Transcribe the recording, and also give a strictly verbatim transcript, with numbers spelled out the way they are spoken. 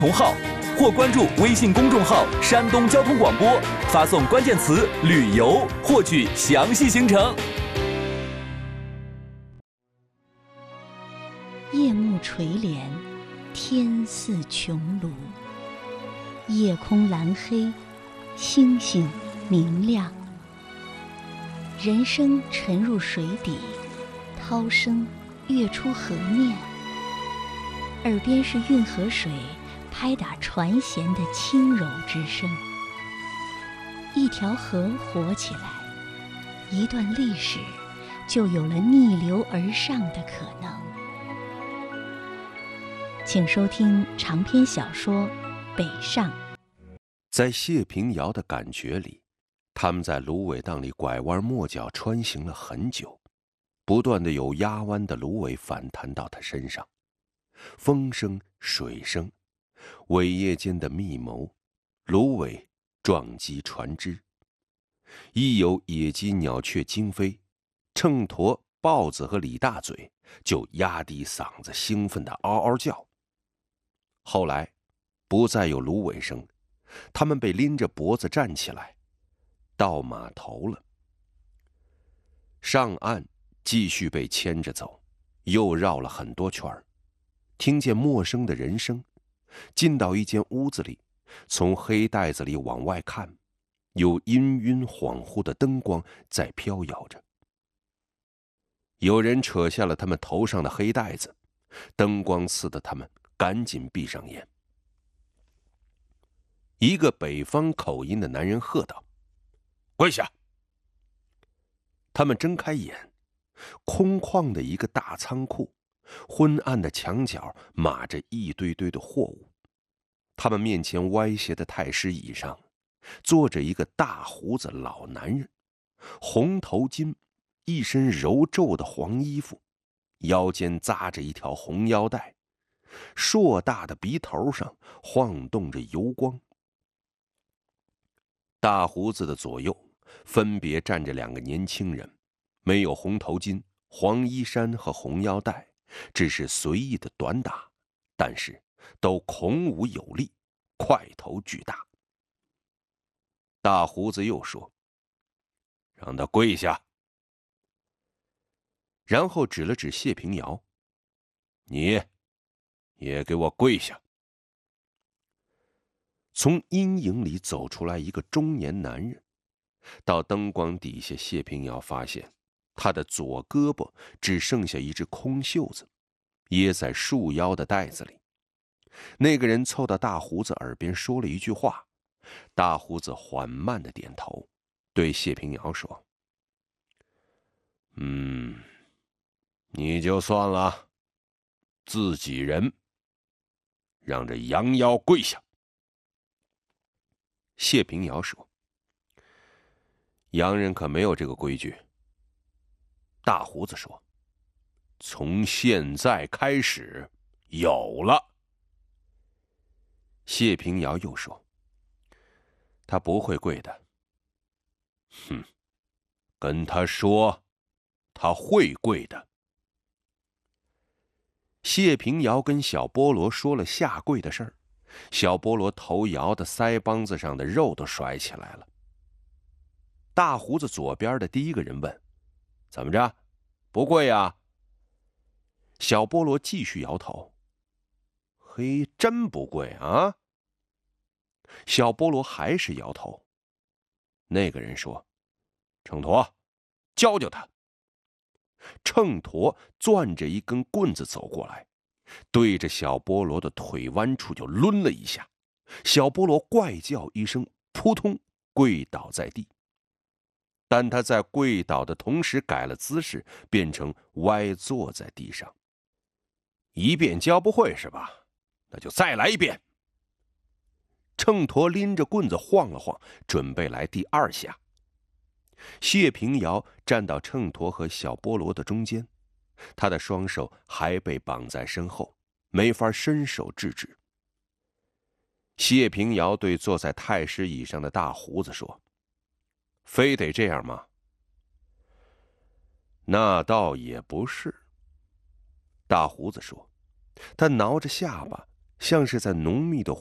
同号，或关注微信公众号“山东交通广播”，发送关键词“旅游”获取详细行程。 夜幕垂帘，天似穹庐，夜空蓝黑，星星明亮。人生沉入水底，涛声跃出河面，耳边是运河水拍打船舷的轻柔之声。一条河活起来，一段历史就有了逆流而上的可能。请收听长篇小说《北上》。 在谢平遥的感觉里，他们在芦苇荡里拐弯抹角穿行了很久，不断的有压弯的芦苇反弹到他身上，风声、水声，苇叶间的密谋，芦苇撞击船只，一有野鸡、鸟雀惊飞，秤砣、豹子和李大嘴就压低嗓子兴奋地嗷嗷叫。后来不再有芦苇声，他们被拎着脖子站起来，到码头了。上岸继续被牵着走，又绕了很多圈儿，听见陌生的人声，进到一间屋子里，从黑袋子里往外看，有氤氲恍惚的灯光在飘摇着。有人扯下了他们头上的黑袋子，灯光刺得他们赶紧闭上眼。一个北方口音的男人喝道：“跪下！”他们睁开眼，空旷的一个大仓库，昏暗的墙角码着一堆堆的货物。他们面前歪斜的太师椅上，坐着一个大胡子老男人，红头巾，一身揉皱的黄衣服，腰间扎着一条红腰带，硕大的鼻头上晃动着油光。大胡子的左右分别站着两个年轻人，没有红头巾、黄衣衫和红腰带，只是随意的短打，但是都孔武有力，块头巨大。大胡子又说：“让他跪下。”然后指了指谢平遥：“你也给我跪下。”从阴影里走出来一个中年男人，到灯光底下，谢平遥发现他的左胳膊只剩下一只空袖子，掖在束腰的袋子里。那个人凑到大胡子耳边说了一句话，大胡子缓慢地点头，对谢平遥说：“嗯，你就算了，自己人，让这杨妖跪下。”谢平遥说：“洋人可没有这个规矩。”大胡子说：“从现在开始有了。”谢平遥又说：“他不会跪的。”“哼，跟他说，他会跪的。”谢平遥跟小菠萝说了下跪的事儿，小菠萝头摇的腮帮子上的肉都甩起来了。大胡子左边的第一个人问：“怎么着，不跪呀？”小菠萝继续摇头：“嘿，真不跪啊？”小菠萝还是摇头。那个人说：“秤砣，教教他。”秤砣攥着一根棍子走过来，对着小菠萝的腿弯处就抡了一下，小菠萝怪叫一声，扑通跪倒在地。但他在跪倒的同时改了姿势，变成歪坐在地上。一遍教不会是吧？那就再来一遍。秤砣拎着棍子晃了晃，准备来第二下。谢平遥站到秤砣和小菠萝的中间，他的双手还被绑在身后，没法伸手制止。谢平遥对坐在太师椅上的大胡子说：“非得这样吗？”“那倒也不是。”大胡子说，他挠着下巴， 像是在浓密的